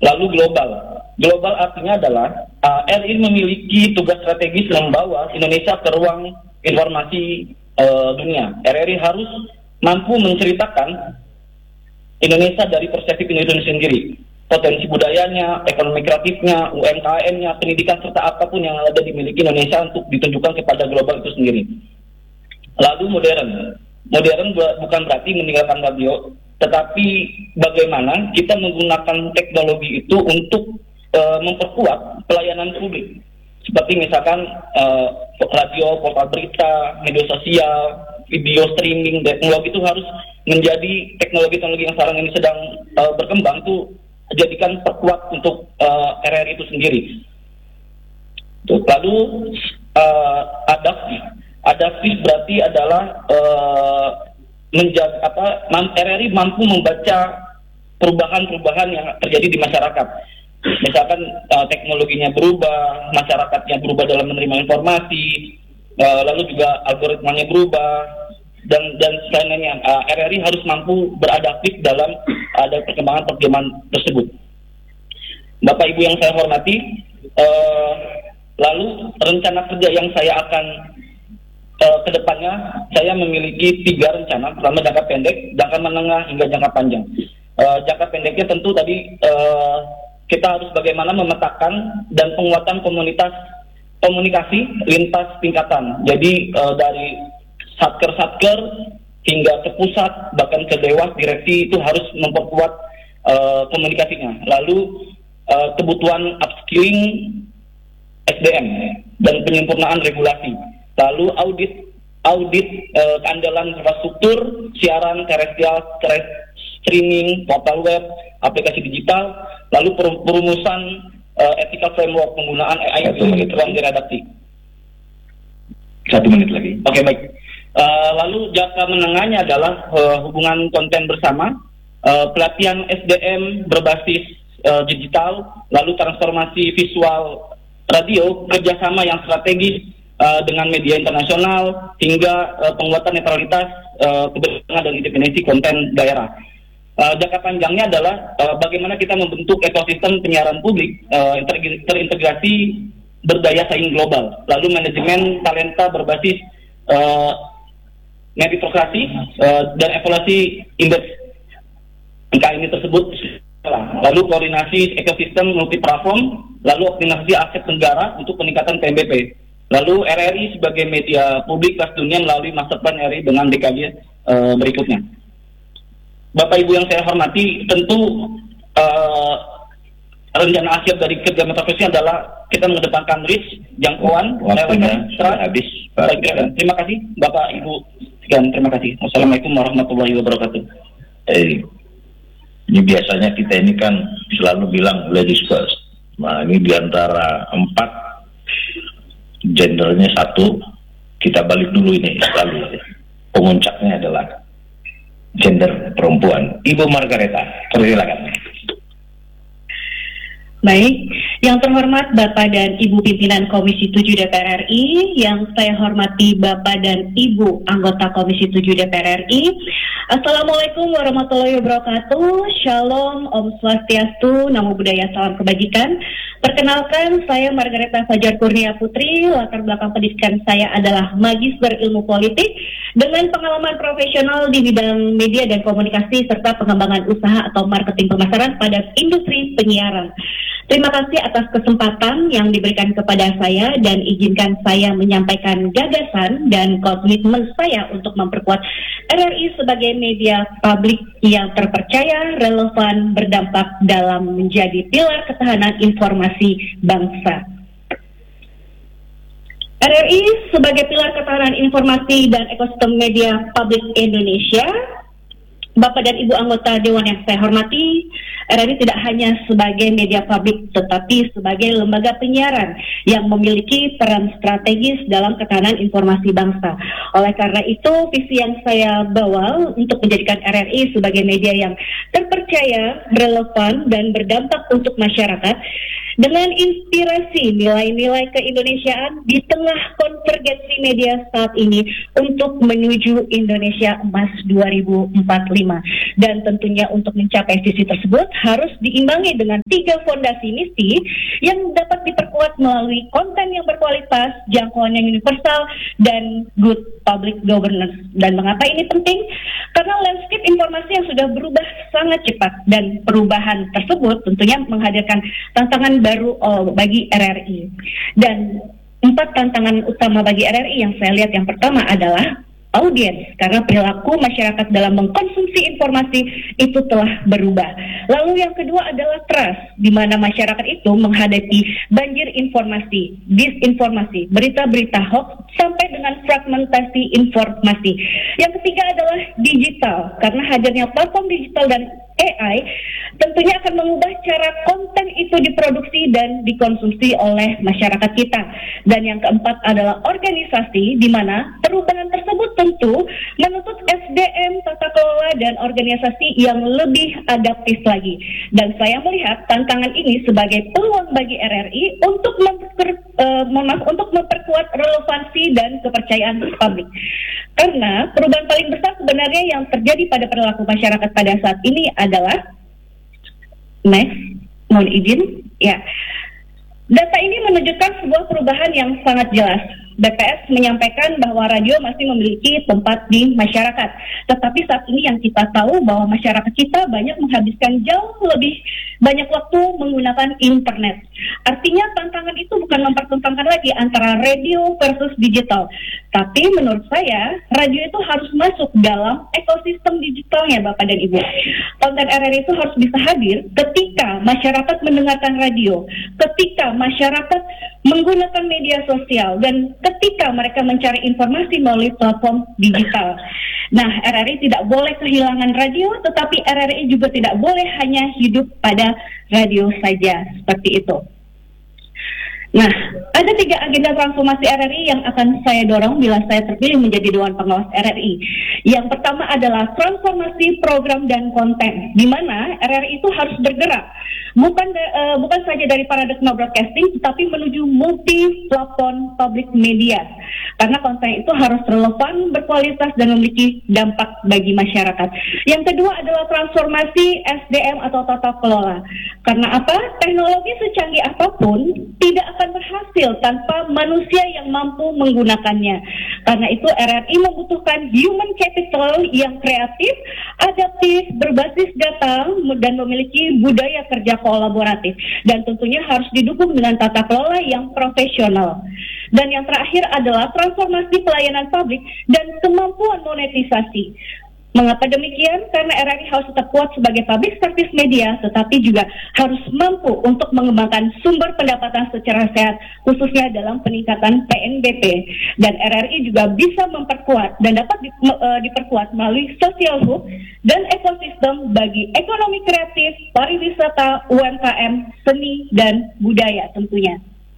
Lalu global. Global artinya adalah RI memiliki tugas strategis membawa Indonesia ke ruang informasi dunia. RRI harus mampu menceritakan Indonesia dari perspektif Indonesia sendiri, potensi budayanya, ekonomi kreatifnya, UMKM-nya, pendidikan serta apapun yang ada dimiliki Indonesia untuk ditunjukkan kepada global itu sendiri. Lalu modern bukan berarti meninggalkan radio, tetapi bagaimana kita menggunakan teknologi itu untuk memperkuat pelayanan publik, seperti misalkan radio, portal berita, media sosial, video streaming, teknologi itu harus menjadi teknologi-teknologi yang sekarang ini sedang berkembang itu jadikan perkuat untuk RRI itu sendiri. Lalu adaptif berarti adalah RRI mampu membaca perubahan-perubahan yang terjadi di masyarakat. Misalkan teknologinya berubah, masyarakatnya berubah dalam menerima informasi, lalu juga algoritmanya berubah, dan selainnya RRI harus mampu beradaptif dalam ada perkembangan tersebut. Bapak Ibu yang saya hormati, lalu rencana kerja yang saya akan kedepannya, saya memiliki 3 rencana. Pertama jangka pendek, jangka menengah, hingga jangka panjang. Jangka pendeknya tentu tadi kita harus bagaimana memetakan dan penguatan komunikasi lintas tingkatan. Jadi dari satker hingga ke pusat, bahkan ke dewas direksi itu harus memperkuat komunikasinya. Lalu kebutuhan upskilling SDM dan penyempurnaan regulasi. Lalu audit keandalan infrastruktur, siaran terestrial, streaming, portal web, aplikasi digital, lalu perumusan ethical framework penggunaan AI itu dalam diredaksi. 1 menit lagi. Oke, baik. Lalu jangka menengahnya adalah hubungan konten bersama, pelatihan SDM berbasis digital, lalu transformasi visual radio, kerjasama yang strategis dengan media internasional, hingga penguatan netralitas, keberagaman dan independensi konten daerah. Jangka panjangnya adalah bagaimana kita membentuk ekosistem penyiaran publik terintegrasi berdaya saing global, lalu manajemen talenta berbasis meritokrasi dan evaluasi indeks ini tersebut, lalu koordinasi ekosistem multiplatform, lalu optimalisasi aset negara untuk peningkatan PMBP, lalu RRI sebagai media publik kelas dunia melalui master plan RRI dengan dekade berikutnya. Bapak Ibu yang saya hormati, tentu rencana akhir dari kerja metafisik adalah kita mengedepankan risk, jangkauan, habis. Terima kasih Bapak Ibu sekian, terima kasih. Wassalamualaikum warahmatullahi wabarakatuh. Ini biasanya kita ini kan selalu bilang ladies first. Nah, ini diantara 4 gendernya 1, kita balik dulu ini lalu pemuncaknya adalah gender perempuan. Ibu Margareta, silakan. Baik, yang terhormat Bapak dan Ibu pimpinan Komisi 7 DPR RI, yang saya hormati Bapak dan Ibu anggota Komisi 7 DPR RI. Assalamualaikum warahmatullahi wabarakatuh. Shalom, Om Swastiastu, Namo Buddhaya, salam kebajikan. Perkenalkan, saya Margareta Fajar Kurnia Putri. Latar belakang pendidikan saya adalah Magister Ilmu Politik dengan pengalaman profesional di bidang media dan komunikasi serta pengembangan usaha atau marketing pemasaran pada industri penyiaran. Terima kasih atas kesempatan yang diberikan kepada saya dan izinkan saya menyampaikan gagasan dan komitmen saya untuk memperkuat RRI sebagai media publik yang terpercaya, relevan, berdampak dalam menjadi pilar ketahanan informasi bangsa. RRI sebagai pilar ketahanan informasi dan ekosistem media publik Indonesia. Bapak dan Ibu anggota Dewan yang saya hormati, RRI tidak hanya sebagai media publik, tetapi sebagai lembaga penyiaran yang memiliki peran strategis dalam ketahanan informasi bangsa. Oleh karena itu, visi yang saya bawa untuk menjadikan RRI sebagai media yang terpercaya, relevan, dan berdampak untuk masyarakat, dengan inspirasi nilai-nilai keindonesiaan di tengah konvergensi media saat ini untuk menuju Indonesia Emas 2045. Dan tentunya untuk mencapai visi tersebut harus diimbangi dengan 3 fondasi misi yang dapat diperkuat melalui konten yang berkualitas, jangkauan yang universal, dan good public governance. Dan mengapa ini penting? Karena landscape informasi yang sudah berubah sangat cepat, dan perubahan tersebut tentunya menghadirkan tantangan baru bagi RRI. Dan 4 tantangan utama bagi RRI yang saya lihat, yang pertama adalah audiens, karena perilaku masyarakat dalam mengkonsumsi informasi itu telah berubah. Lalu yang kedua adalah trust, di mana masyarakat itu menghadapi banjir informasi, disinformasi, berita-berita hoax, sampai dengan fragmentasi informasi. Yang ketiga adalah digital, karena hadirnya platform digital dan AI tentunya akan mengubah cara konten itu diproduksi dan dikonsumsi oleh masyarakat kita. Dan yang keempat adalah organisasi, di mana perubahan tersebut tentu menuntut SDM, tata kelola, dan organisasi yang lebih adaptif lagi. Dan saya melihat tantangan ini sebagai peluang bagi RRI untuk memperkuat relevansi dan kepercayaan publik. Karena perubahan paling besar sebenarnya yang terjadi pada perilaku masyarakat pada saat ini adalah mohon izin, ya. Data ini menunjukkan sebuah perubahan yang sangat jelas. BPS menyampaikan bahwa radio masih memiliki tempat di masyarakat. Tetapi saat ini yang kita tahu bahwa masyarakat kita banyak menghabiskan jauh lebih banyak waktu menggunakan internet. Artinya tantangan itu bukan mempertentangkan lagi antara radio versus digital. Tapi menurut saya, radio itu harus masuk dalam ekosistem digitalnya, Bapak dan Ibu. Konten RRI itu harus bisa hadir ketika masyarakat mendengarkan radio, ketika masyarakat menggunakan media sosial, dan ketika mereka mencari informasi melalui platform digital. Nah, RRI tidak boleh kehilangan radio, tetapi RRI juga tidak boleh hanya hidup pada radio saja, seperti itu. Nah, ada 3 agenda transformasi RRI yang akan saya dorong bila saya terpilih menjadi Dewan Pengawas RRI. Yang pertama adalah transformasi program dan konten, di mana RRI itu harus bergerak bukan saja dari paradigma broadcasting, tetapi menuju multi platform public media. Karena konten itu harus relevan, berkualitas, dan memiliki dampak bagi masyarakat. Yang kedua adalah transformasi SDM atau tata kelola. Karena apa? Teknologi secanggih apapun tidak akan berhasil tanpa manusia yang mampu menggunakannya. Karena itu RRI membutuhkan human capital yang kreatif, adaptif, berbasis data, dan memiliki budaya kerja kolaboratif. Dan tentunya harus didukung dengan tata kelola yang profesional. Dan yang terakhir adalah transformasi pelayanan publik dan kemampuan monetisasi. Mengapa demikian? Karena RRI harus tetap kuat sebagai public service media, tetapi juga harus mampu untuk mengembangkan sumber pendapatan secara sehat, khususnya dalam peningkatan PNBP. Dan RRI juga bisa memperkuat dan dapat diperkuat melalui social hub dan ekosistem bagi ekonomi kreatif, pariwisata, UMKM, seni, dan budaya tentunya.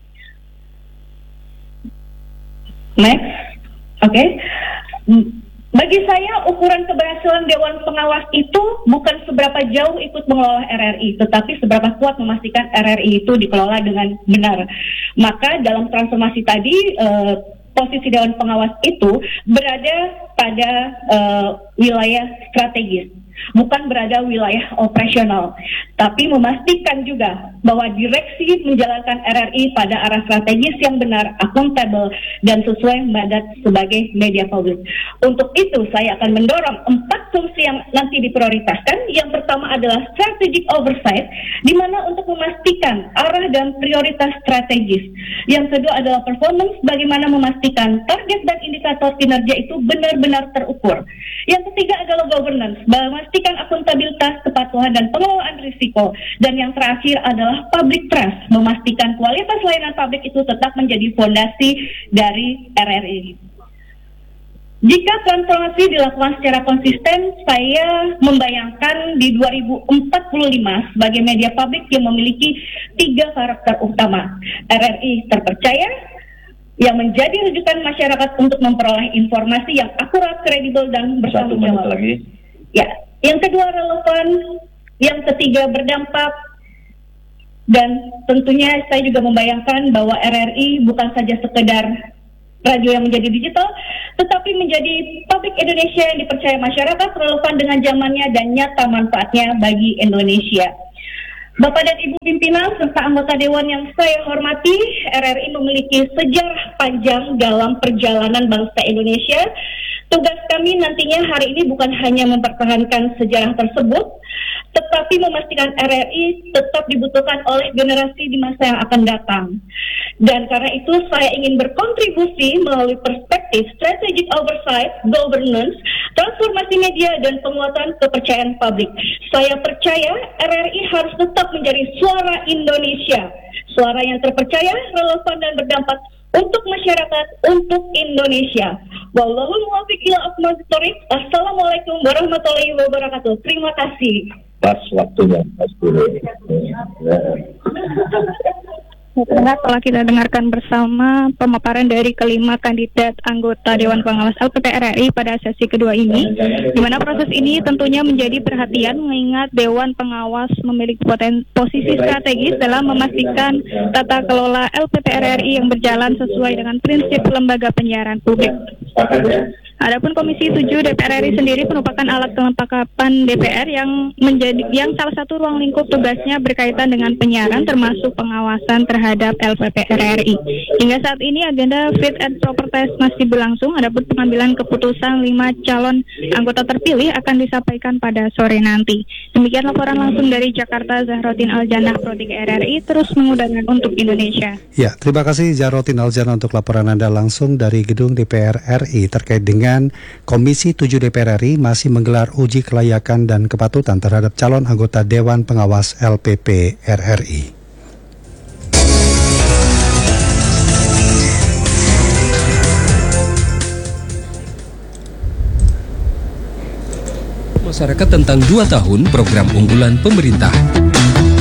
Next, oke. Bagi saya, ukuran keberhasilan Dewan Pengawas itu bukan seberapa jauh ikut mengelola RRI, tetapi seberapa kuat memastikan RRI itu dikelola dengan benar. Maka dalam transformasi tadi, posisi Dewan Pengawas itu berada pada wilayah strategis, bukan berada wilayah operasional, tapi memastikan juga bahwa direksi menjalankan RRI pada arah strategis yang benar, akuntabel, dan sesuai mandat sebagai media publik. Untuk itu, saya akan mendorong 4 fungsi yang nanti diprioritaskan. Yang pertama adalah strategic oversight, di mana untuk memastikan arah dan prioritas strategis. Yang kedua adalah performance, bagaimana memastikan target dan indikator kinerja itu benar-benar terukur. Yang ketiga adalah governance, memastikan akuntabilitas, kepatuhan, dan pengelolaan risiko. Dan yang terakhir adalah public trust, memastikan kualitas layanan publik itu tetap menjadi fondasi dari RRI. Jika transformasi dilakukan secara konsisten, saya membayangkan di 2045 sebagai media publik yang memiliki 3 karakter utama. RRI terpercaya, yang menjadi rujukan masyarakat untuk memperoleh informasi yang akurat, kredibel, dan bertanggung jawab. 1 menit lagi. Ya, yang kedua relevan, yang ketiga berdampak, dan tentunya saya juga membayangkan bahwa RRI bukan saja sekedar radio yang menjadi digital, tetapi menjadi publik Indonesia yang dipercaya masyarakat, relevan dengan zamannya dan nyata manfaatnya bagi Indonesia. Bapak dan Ibu pimpinan serta anggota Dewan yang saya hormati, RRI memiliki sejarah panjang dalam perjalanan bangsa Indonesia. Tugas kami nantinya hari ini bukan hanya mempertahankan sejarah tersebut, tetapi memastikan RRI tetap dibutuhkan oleh generasi di masa yang akan datang. Dan karena itu saya ingin berkontribusi melalui perspektif strategic oversight, governance, transformasi media, dan penguatan kepercayaan publik. Saya percaya RRI harus tetap menjadi suara Indonesia, suara yang terpercaya, relevan, dan berdampak untuk masyarakat, untuk Indonesia. Wallahul muwaffiq ila aqwamit thoriq. Assalamualaikum warahmatullahi wabarakatuh. Terima kasih. Pas waktunya, Mas Guru. Telah kita dengarkan bersama pemaparan dari kelima kandidat anggota Dewan Pengawas LPP RRI pada sesi kedua ini, di mana proses ini tentunya menjadi perhatian mengingat Dewan Pengawas memiliki posisi strategis dalam memastikan tata kelola LPP RRI yang berjalan sesuai dengan prinsip lembaga penyiaran publik. Adapun Komisi 7 DPR RI sendiri merupakan alat kelengkapan DPR yang salah satu ruang lingkup tugasnya berkaitan dengan penyiaran termasuk pengawasan terhadap LPP RRI. Hingga saat ini agenda fit and proper test masih berlangsung. Adapun pengambilan keputusan 5 calon anggota terpilih akan disampaikan pada sore nanti. Demikian laporan langsung dari Jakarta, Zahrotin Aljannah, Pro 3 RRI terus mengudara untuk Indonesia. Ya, terima kasih Zahrotin Aljannah untuk laporan Anda langsung dari gedung DPR RI terkait dengan Komisi 7 DPR RI masih menggelar uji kelayakan dan kepatutan terhadap calon anggota Dewan Pengawas LPP RRI. Masyarakat tentang 2 tahun program unggulan pemerintah.